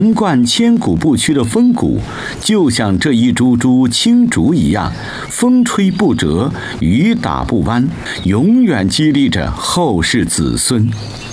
横贯千古不屈的风骨，就像这一株株青竹一样，风吹不折，雨打不弯，永远激励着后世子孙。